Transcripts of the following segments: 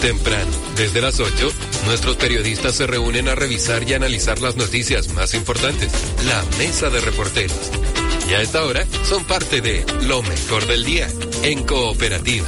Temprano, desde las 8, nuestros periodistas se reúnen a revisar y analizar las noticias más importantes. La Mesa de Reporteros. Y a esta hora son parte de Lo Mejor del Día, en Cooperativa.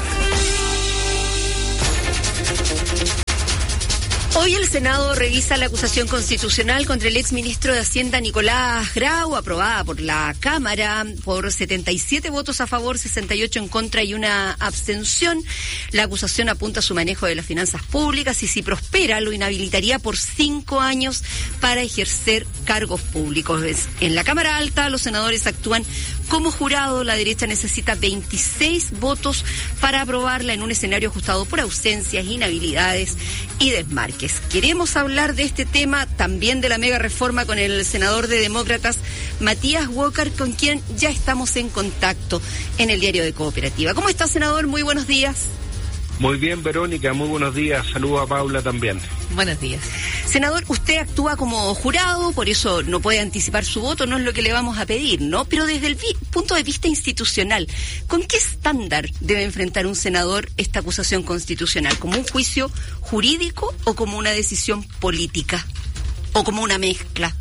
Hoy el Senado revisa la acusación constitucional contra el exministro de Hacienda Nicolás Grau, aprobada por la Cámara por 77 votos a favor, 68 en contra y una abstención. La acusación apunta a su manejo de las finanzas públicas y si prospera lo inhabilitaría por 5 años para ejercer cargos públicos. En la Cámara Alta los senadores actúan como jurado. La derecha necesita 26 votos para aprobarla en un escenario ajustado por ausencias, inhabilidades y desmarques. Queremos hablar de este tema, también de la mega reforma, con el senador de Demócratas, Matías Walker, con quien ya estamos en contacto en el diario de Cooperativa. ¿Cómo está, senador? Muy buenos días. Muy bien, Verónica, muy buenos días. Saludos a Paula también. Buenos días. Senador, usted actúa como jurado, por eso no puede anticipar su voto, no es lo que le vamos a pedir, ¿no? Pero desde el punto de vista institucional, ¿con qué estándar debe enfrentar un senador esta acusación constitucional? ¿Como un juicio jurídico o como una decisión política? ¿O como una mezcla?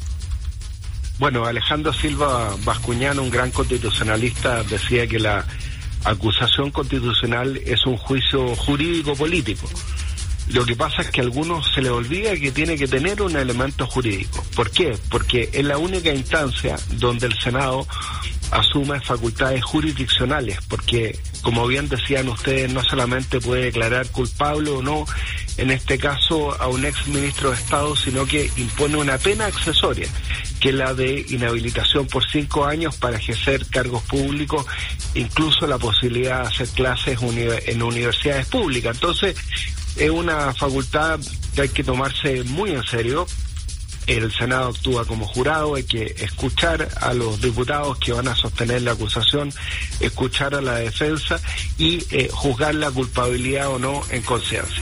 Bueno, Alejandro Silva Bascuñán, un gran constitucionalista, decía que la acusación constitucional es un juicio jurídico-político. Lo que pasa es que a algunos se les olvida que tiene que tener un elemento jurídico. ¿Por qué? Porque es la única instancia donde el Senado asume facultades jurisdiccionales, porque, como bien decían ustedes, no solamente puede declarar culpable o no, en este caso a un ex ministro de Estado, sino que impone una pena accesoria, que es la de inhabilitación por 5 años para ejercer cargos públicos, incluso la posibilidad de hacer clases en universidades públicas. Entonces, es una facultad que hay que tomarse muy en serio. El Senado actúa como jurado, hay que escuchar a los diputados que van a sostener la acusación, escuchar a la defensa y juzgar la culpabilidad o no en conciencia.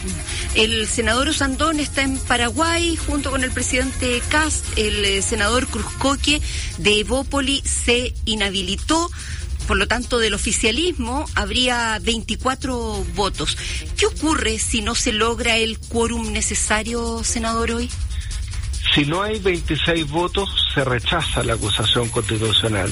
El senador Osandón está en Paraguay junto con el presidente Kast. El senador Cruzcoque de Evópoli se inhabilitó. Por lo tanto, del oficialismo habría 24 votos. ¿Qué ocurre si no se logra el quórum necesario, senador, hoy? Si no hay 26 votos, se rechaza la acusación constitucional.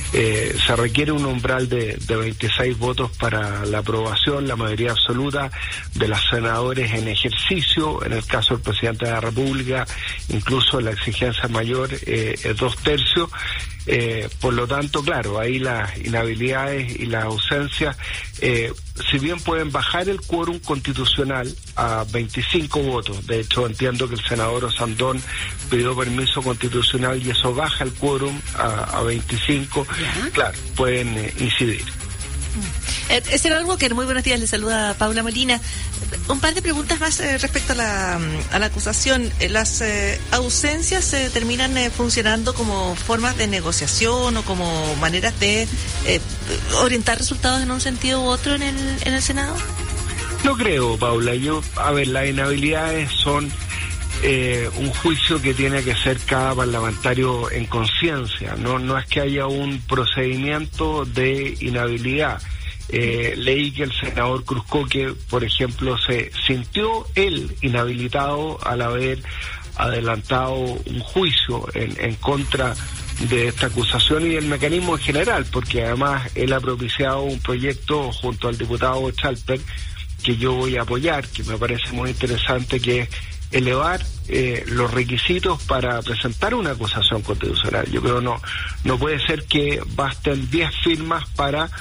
Se requiere un umbral de 26 votos para la aprobación, la mayoría absoluta de los senadores en ejercicio. En el caso del presidente de la República, incluso la exigencia mayor es 2/3. Por lo tanto, claro, ahí las inhabilidades y las ausencias, si bien pueden bajar el quórum constitucional a 25 votos, de hecho entiendo que el senador Osandón pidió permiso constitucional y eso baja el quórum a 25, claro, pueden incidir. Senador Walker, muy buenos días, le saluda Paula Molina. Un par de preguntas más respecto a la acusación. ¿Las ausencias terminan funcionando como formas de negociación o como maneras de orientar resultados en un sentido u otro en el Senado? No creo, Paula. Las inhabilidades son un juicio que tiene que ser cada parlamentario en conciencia. No es que haya un procedimiento de inhabilidad. Leí que el senador Cruzcoque, por ejemplo, se sintió él inhabilitado al haber adelantado un juicio en contra de esta acusación y del mecanismo en general, porque además él ha propiciado un proyecto junto al diputado Chalper que yo voy a apoyar, que me parece muy interesante, que es elevar los requisitos para presentar una acusación constitucional. Yo creo no puede ser que basten 10 firmas para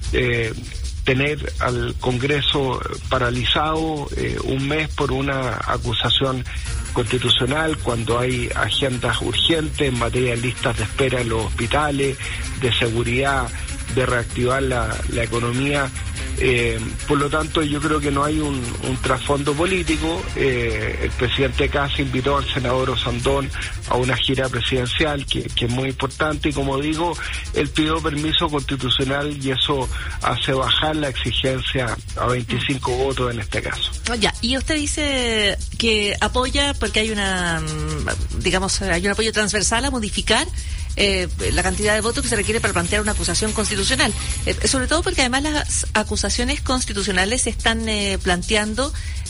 tener al Congreso paralizado un mes por una acusación constitucional cuando hay agendas urgentes en materia de listas de espera en los hospitales, de seguridad, de reactivar la economía. Por lo tanto, yo creo que no hay un trasfondo político. El presidente Kast invitó al senador Osandón a una gira presidencial que es muy importante y, como digo, él pidió permiso constitucional y eso hace bajar la exigencia a 25 votos en este caso. Ya, y usted dice que apoya porque hay hay un apoyo transversal a modificar la cantidad de votos que se requiere para plantear una acusación constitucional, sobre todo porque además las acusaciones constitucionales se están planteando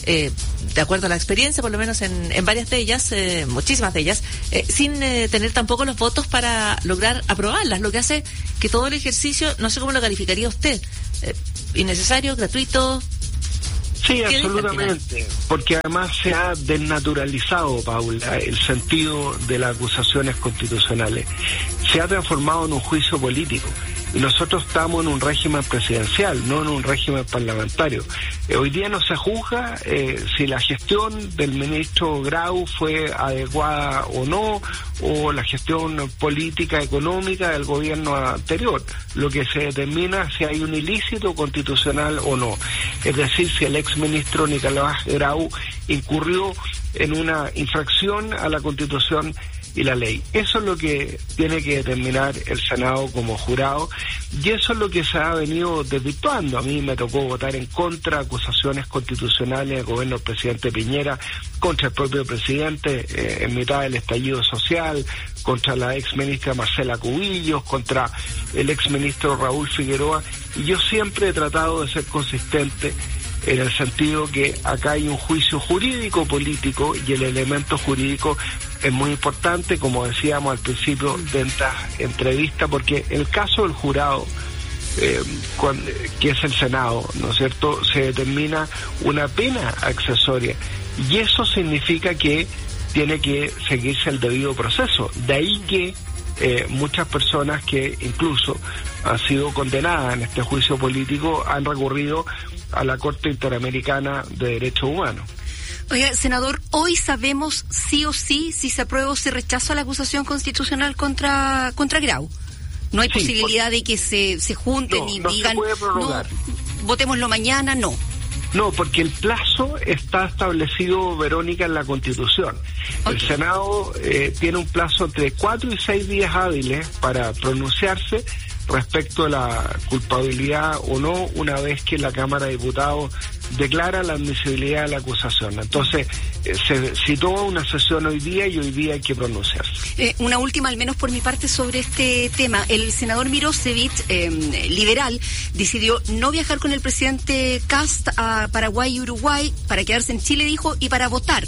de acuerdo a la experiencia, por lo menos en varias de ellas, muchísimas de ellas, sin tener tampoco los votos para lograr aprobarlas, lo que hace que todo el ejercicio, no sé cómo lo calificaría usted, innecesario, gratuito. Sí, absolutamente, porque además se ha desnaturalizado, Paula, el sentido de las acusaciones constitucionales. Se ha transformado en un juicio político. Y nosotros estamos en un régimen presidencial, no en un régimen parlamentario. Hoy día no se juzga si la gestión del ministro Grau fue adecuada o no, o la gestión política, económica del gobierno anterior. Lo que se determina es si hay un ilícito constitucional o no. Es decir, si el exministro Nicolás Grau incurrió en una infracción a la Constitución y la ley. Eso es lo que tiene que determinar el Senado como jurado, y eso es lo que se ha venido desvirtuando. A mí me tocó votar en contra de acusaciones constitucionales del gobierno del presidente Piñera, contra el propio presidente en mitad del estallido social, contra la ex ministra Marcela Cubillos, contra el ex ministro Raúl Figueroa, y yo siempre he tratado de ser consistente en el sentido que acá hay un juicio jurídico político, y el elemento jurídico es muy importante, como decíamos al principio de esta entrevista, porque en el caso del jurado, que es el Senado, ¿no es cierto?, se determina una pena accesoria, y eso significa que tiene que seguirse el debido proceso. De ahí que muchas personas que incluso han sido condenadas en este juicio político han recurrido a la Corte Interamericana de Derechos Humanos. Oiga, senador, hoy sabemos sí o sí si se aprueba o se rechaza la acusación constitucional contra Grau. No hay posibilidad de que se junten y digan, no, votémoslo mañana, no. No, porque el plazo está establecido, Verónica, en la Constitución. Okay. El Senado tiene un plazo entre 4 y 6 días hábiles para pronunciarse respecto a la culpabilidad o no, una vez que la Cámara de Diputados declara la admisibilidad de la acusación. Entonces, se citó una sesión hoy día y hoy día hay que pronunciarse. Una última, al menos por mi parte, sobre este tema. El senador Mirosevic, liberal, decidió no viajar con el presidente Kast a Paraguay y Uruguay para quedarse en Chile, dijo, y para votar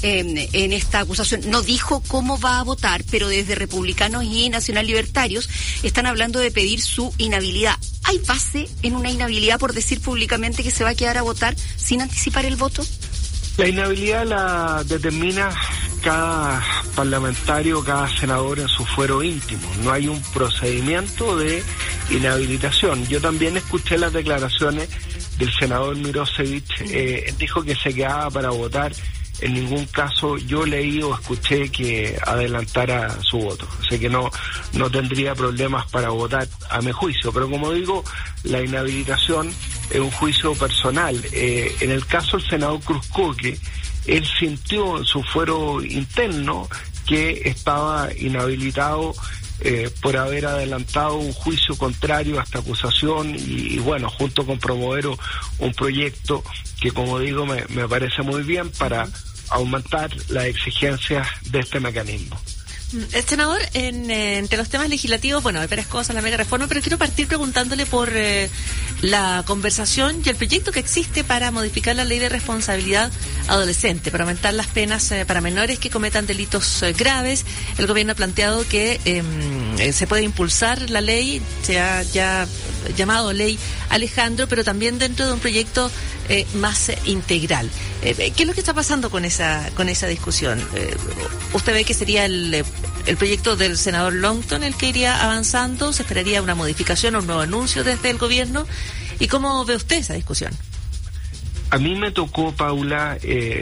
en esta acusación. No dijo cómo va a votar, pero desde republicanos y nacional libertarios están hablando de pedir su inhabilidad. ¿Hay base en una inhabilidad por decir públicamente que se va a quedar a votar sin anticipar el voto? La inhabilidad la determina cada parlamentario, cada senador en su fuero íntimo. No hay un procedimiento de inhabilitación. Yo también escuché las declaraciones del senador Mirosevic. Él dijo que se quedaba para votar. En ningún caso yo leí o escuché que adelantara su voto. Así que no tendría problemas para votar, a mi juicio. Pero como digo, la inhabilitación es un juicio personal. En el caso del senador Cruzcoque, él sintió en su fuero interno que estaba inhabilitado por haber adelantado un juicio contrario a esta acusación y bueno, junto con Promovero, un proyecto que, como digo, me parece muy bien para aumentar las exigencias de este mecanismo. Senador, entre los temas legislativos, bueno, hay varias cosas, la mega reforma, pero quiero partir preguntándole por la conversación y el proyecto que existe para modificar la ley de responsabilidad adolescente, para aumentar las penas para menores que cometan delitos graves. El gobierno ha planteado que se puede impulsar la ley, se ha ya llamado Ley Alejandro, pero también dentro de un proyecto más integral. ¿Qué es lo que está pasando con esa discusión? ¿Usted ve que sería el proyecto del senador Longton el que iría avanzando? ¿Se esperaría una modificación o un nuevo anuncio desde el gobierno? ¿Y cómo ve usted esa discusión? A mí me tocó, Paula,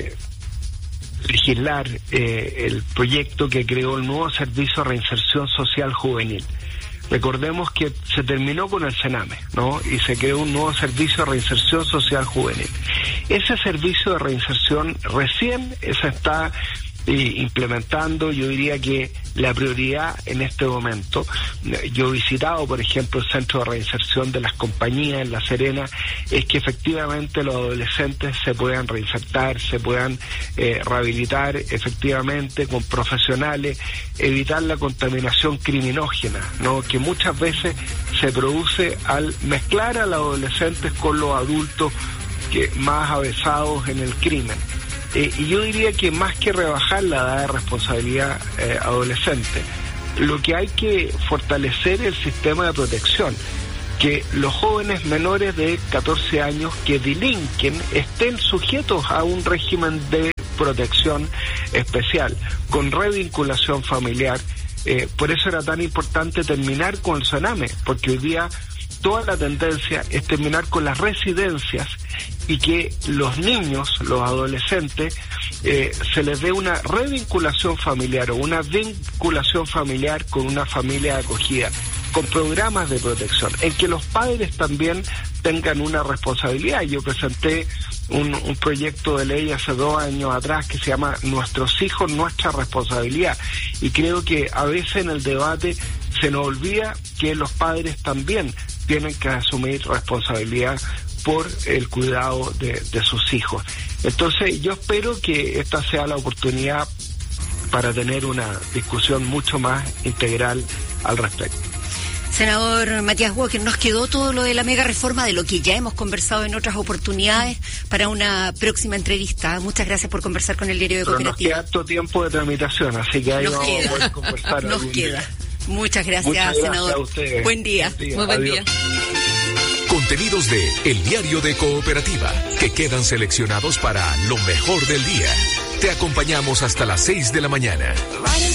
legislar el proyecto que creó el nuevo Servicio de Reinserción Social Juvenil. Recordemos que se terminó con el Sename, ¿no? Y se creó un nuevo Servicio de Reinserción Social Juvenil. Ese servicio de reinserción recién se está implementando. Yo diría que la prioridad en este momento, yo he visitado por ejemplo el centro de reinserción de las compañías en La Serena, es que efectivamente los adolescentes se puedan reinsertar, se puedan rehabilitar efectivamente con profesionales, evitar la contaminación criminógena, ¿no?, que muchas veces se produce al mezclar a los adolescentes con los adultos más avesados en el crimen. Y yo diría que más que rebajar la edad de responsabilidad adolescente, lo que hay que fortalecer es el sistema de protección, que los jóvenes menores de 14 años que delinquen estén sujetos a un régimen de protección especial, con revinculación familiar. Por eso era tan importante terminar con el Sename, porque hoy día toda la tendencia es terminar con las residencias y que los niños, los adolescentes, se les dé una revinculación familiar o una vinculación familiar con una familia de acogida, con programas de protección, en que los padres también tengan una responsabilidad. Yo presenté un proyecto de ley hace 2 años atrás que se llama Nuestros hijos, nuestra responsabilidad, y creo que a veces en el debate se nos olvida que los padres también tienen que asumir responsabilidad por el cuidado de sus hijos. Entonces yo espero que esta sea la oportunidad para tener una discusión mucho más integral al respecto. Senador Matías Walker, nos quedó todo lo de la mega reforma, de lo que ya hemos conversado en otras oportunidades, para una próxima entrevista. Muchas gracias por conversar con el Diario de Cooperativa. Pero nos queda harto tiempo de tramitación, así que ahí vamos a poder conversar. Nos queda. Muchas gracias, senador. A ustedes. Buen día. Muy buen día. Contenidos de El Diario de Cooperativa, que quedan seleccionados para lo mejor del día. Te acompañamos hasta las 6 de la mañana.